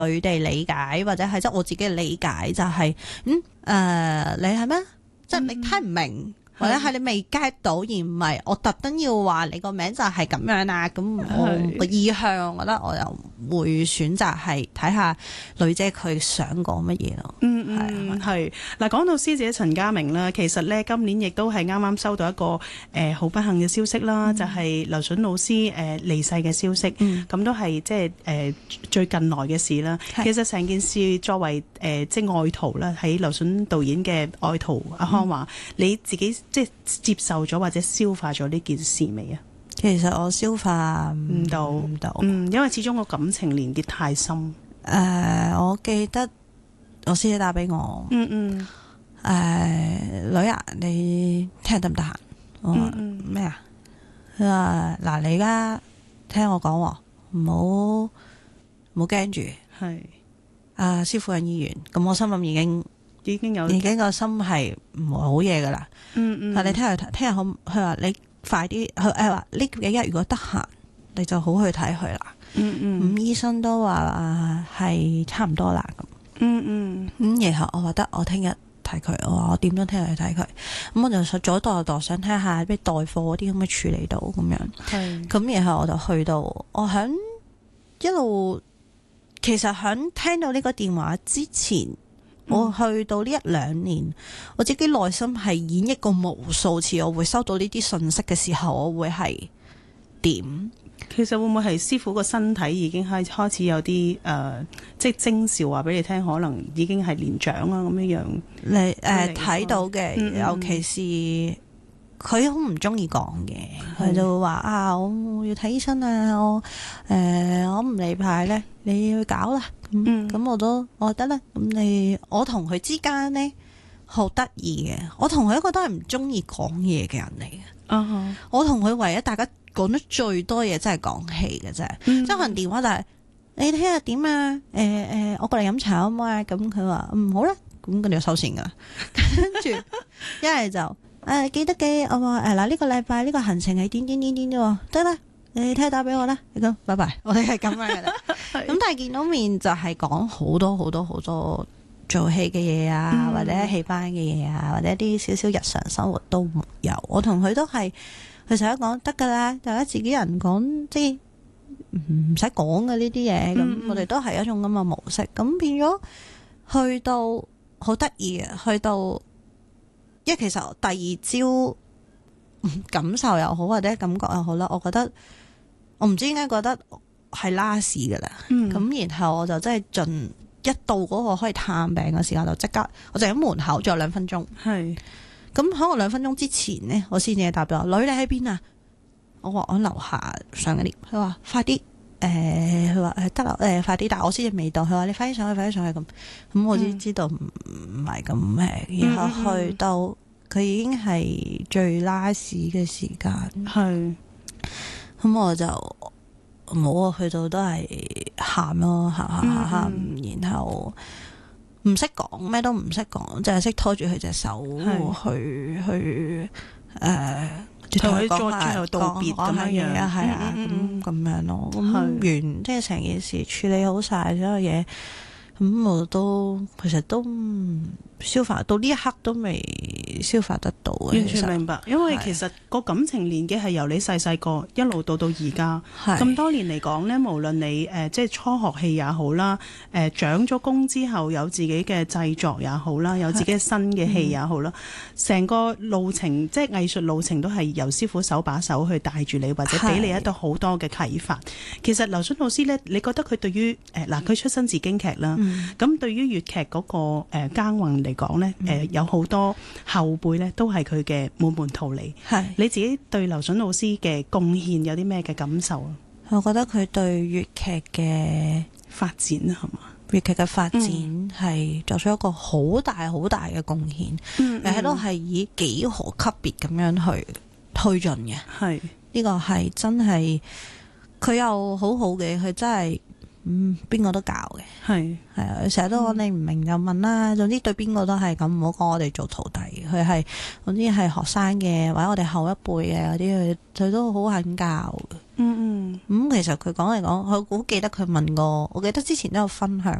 佢哋理解或者係即係我自己嘅理解就係、你係咩？即係你聽唔明。或者係你未 get 到，而唔係我特登要話你個名就係咁樣啦。咁我個意向，我覺得我又會選擇係睇下女姐佢想講乜嘢咯。 係嗱，講到師姐陳家明啦，其實咧今年亦都係啱啱收到一個好不幸嘅消息啦，就係劉筍老師離世嘅消息。咁都係即係最近來嘅事啦。其實成件事作為即係愛徒啦，喺劉筍導演嘅愛徒阿康話，你自己即係接受咗或者消化咗呢件事未啊？ 其實我消化唔到， 因為始終個感情連結太深。 我記得我師姐打俾我，女啊，你聽日得唔得閒？我話咩啊？佢話嗱，你而家聽我講，唔好驚住。係師傅喺醫院，咁我心諗已經個心係唔係好嘢噶啦。但你聽日好，佢話你快啲，佢話呢幾日如果得閒，你就好去睇佢啦。咁醫生都話係差唔多啦。咁然後我覺得我聽日睇佢，我點都聽日去睇佢。咁我就左度想睇下咩代貨嗰啲咁嘅處理到咁樣。咁然後我就去到，我響一路，其實響聽到呢個電話之前。我去到呢1-2年，我自己內心係演繹過無數次，我會收到呢啲信息嘅時候，我會係點？ 其實會唔會係師傅個身體已經開始有啲即係徵兆話俾你聽，可能已經係年長啦咁樣？ 你睇到嘅，尤其是佢好唔中意講嘅，佢就會話我要睇醫生啊，我唔理牌咧，你去搞啦。咁我覺得咧，咁我同佢之間咧好得意嘅，我同佢一個都係唔中意講嘢嘅人嚟嘅。我同佢唯一大家講得最多嘢，真係講氣嘅啫。即係可能電話就係你聽日點啊？我過嚟飲茶好唔好啊？咁佢話好啦，咁跟住就收線噶啦。跟住一係就記得嘅，我話嗱呢個禮拜呢個行程係點喎，得啦。你聽日打俾我啦，你講拜拜，我哋係咁樣嘅啦。咁但係見到面就係講好多好多好多做戲嘅嘢啊，或者戲班嘅嘢啊，或者啲少少日常生活都沒有。我同佢都係，佢成日講得噶啦，大家自己人講，即係唔使講嘅呢啲嘢。咁我哋都係一種咁嘅模式。咁變咗去到好得意嘅，去到因為其實第二朝感受又好或者感覺又好啦，我覺得。我唔知點解覺得係拉屎噶啦，咁然後我就真係一到嗰個可以探病嘅時間，就即刻我就喺門口仲有2分鐘。係咁喺我2分鐘之前呢，我師姐打俾我，女你喺邊啊？我話我樓下上緊 lift，佢話快啲，佢話得啦，快啲，但係我師姐未到，佢話你快啲上去，快啲上去咁我先知道唔係咁然後去到佢已經係最拉屎嘅時間。係。咁我就冇啊，去到都係喊咯，喊，然後唔識講，咩都唔識講，淨係識拖住佢隻手去同佢最後道別咁樣樣，係啊，咁樣咯，咁完，即係成件事處理好晒所有嘢，咁我都其實都消化到呢一刻都未消化得到嘅。 完全明白，因為其實個感情年紀係由你細個一路到而家咁多年嚟講呢，無論你即係初學戲也好啦，長咗工之後有自己嘅製作也好啦，有自己嘅新嘅戲也好啦，成個路程即係藝術路程都係由師傅手把手去帶住你，或者俾你一個好多嘅啟發。其實劉筍老師呢，你覺得佢對於佢出身自京劇啦，咁對於粵劇嗰個耕耘嚟講呢，有好多後輩呢都係佢嘅滿門徒嚟。你自己對劉筍老師嘅貢獻有啲咩嘅感受啊？ 我覺得佢對粵劇嘅發展係嘛？ 粵劇嘅發展係作出一個好大好大嘅貢獻，係都係以幾何級別咁樣去推進嘅。係呢個係真係佢又好好嘅，佢真係邊個都教嘅。係啊，成日都講你唔明就問啦，總之對邊個都係咁，唔好講我哋做徒弟。佢係總之係學生嘅或者我哋後一輩嘅嗰啲，佢都好肯教嘅。 嗯嗯。 咁其實佢講嚟講，我好記得佢問過，我記得之前都有分享